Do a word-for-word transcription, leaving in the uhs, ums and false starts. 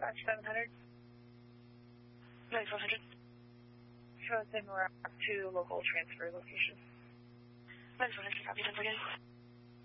Dispatch seven hundred. ninety-four hundred. Show us in route to local transfer location. ninety-four hundred, copy, ten forty-nine.